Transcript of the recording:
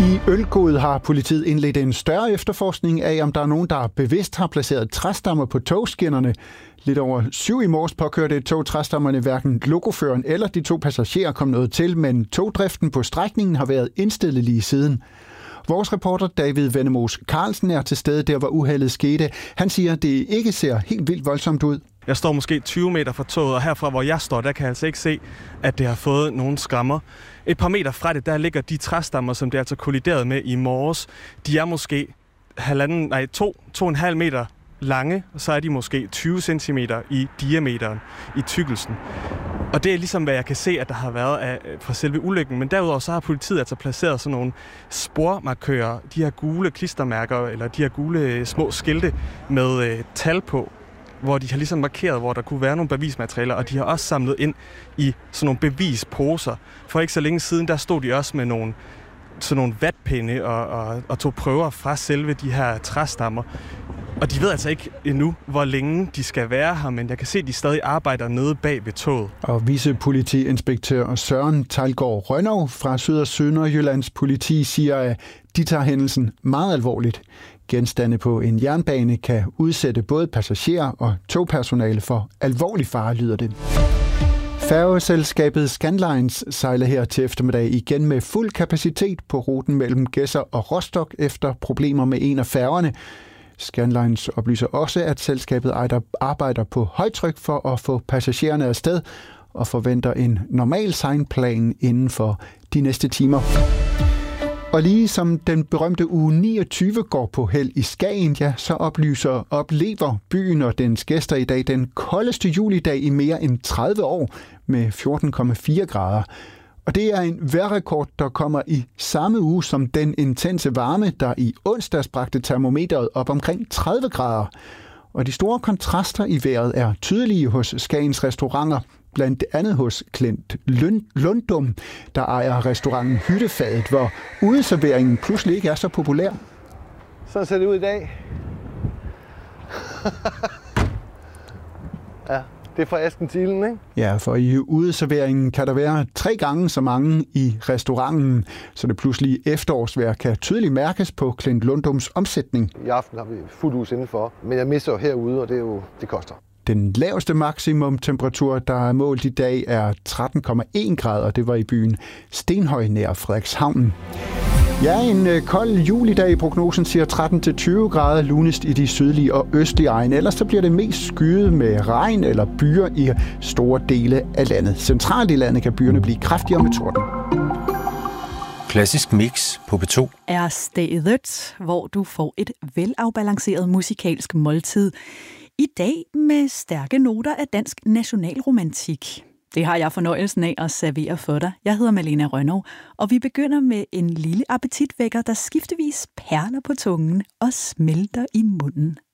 I Ølgod har politiet indledt en større efterforskning af, om der er nogen, der bevidst har placeret træstammer på togskinnerne. Lidt over 7 i morges påkørte et tog træstammerne. Hverken lokoføreren eller de 2 passagerer kom noget til, men togdriften på strækningen har været indstillet lige siden. Vores reporter David Venemos Carlsen er til stede der, hvor uheldet skete. Han siger, at det ikke ser helt vildt voldsomt ud. Jeg står måske 20 meter fra toget, og herfra, hvor jeg står, der kan jeg altså ikke se, at det har fået nogen skrammer. Et par meter fra det, der ligger de træstammer, som det altså kolliderede med i morges. De er måske 2,5 meter lange, og så er de måske 20 cm i diameteren, i tykkelsen. Og det er ligesom, hvad jeg kan se, at der har været fra selve ulykken. Men derudover så har politiet altså placeret sådan nogle spormarkører, de her gule klistermærker, eller de her gule små skilte med tal på, hvor de har ligesom markeret, hvor der kunne være nogle bevismaterialer, og de har også samlet ind i sådan nogle bevisposer. For ikke så længe siden, der stod de også med sådan nogle vatpinde og tog prøver fra selve de her træstammer. Og de ved altså ikke endnu, hvor længe de skal være her, men jeg kan se, at de stadig arbejder nede bag ved toget. Og vicepolitiinspektør Søren Teilgaard Rønnow fra Syd- og Sønderjyllands politi siger, at de tager hændelsen meget alvorligt. Genstande på en jernbane kan udsætte både passagerer og togpersonale for alvorlig fare, lyder det. Færgeselskabet Scandlines sejler her til eftermiddag igen med fuld kapacitet på ruten mellem Gedser og Rostock efter problemer med en af færgerne. Scandlines oplyser også, at selskabet arbejder på højtryk for at få passagererne afsted og forventer en normal sejlplan inden for de næste timer. Og lige som den berømte uge 29 går på held i Skagen, ja, så oplever byen og dens gæster i dag den koldeste julidag i mere end 30 år med 14,4 grader. Og det er en vejrrekord, der kommer i samme uge som den intense varme, der i onsdags bragte termometeret op omkring 30 grader. Og de store kontraster i vejret er tydelige hos Skagens restauranter, blandt andet hos Klint Lundum, der ejer restauranten Hyttefadet, hvor udeserveringen pludselig ikke er så populær. Sådan ser det ud i dag. Ja, det er fra Askentilen, ikke? Ja, for i udeserveringen kan der være 3 gange så mange i restauranten, så det pludselige efterårsvejr kan tydeligt mærkes på Klint Lundums omsætning. I aften har vi fuldt hus indenfor, men jeg misser jo herude, og det koster. Den laveste maksimumtemperatur, der er målt i dag, er 13,1 grader. Det var i byen Stenhøj nær Frederikshavn. Ja, en kold julidag i prognosen siger 13-20 grader, lunest i de sydlige og østlige egne. Ellers så bliver det mest skyet med regn eller byer i store dele af landet. Centralt i landet kan byerne blive kraftigere med torden. Klassisk mix på P2 er stedet, hvor du får et velafbalanceret musikalsk måltid. I dag med stærke noter af dansk nationalromantik. Det har jeg fornøjelsen af at servere for dig. Jeg hedder Malene Rønnow, og vi begynder med en lille appetitvækker, der skiftevis perler på tungen og smelter i munden.